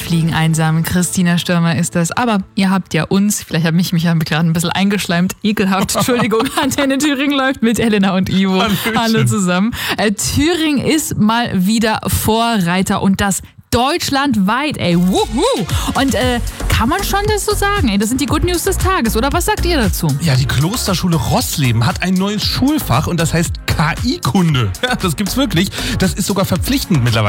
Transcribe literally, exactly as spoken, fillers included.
Fliegen einsammeln. Christina Stürmer ist das. Aber ihr habt ja uns, vielleicht habe ich mich ja gerade ein bisschen eingeschleimt, ekelhaft, Entschuldigung, Antenne Thüringen läuft mit Elena und Ivo. Hallöchen. Hallo zusammen. Äh, Thüringen ist mal wieder Vorreiter und das deutschlandweit, ey. Wuhu. Und äh, kann man schon das so sagen, ey? Das sind die Good News des Tages, oder? Was sagt ihr dazu? Ja, die Klosterschule Rossleben hat ein neues Schulfach und das heißt K I-Kunde. Ja, das gibt's wirklich. Das ist sogar verpflichtend mittlerweile.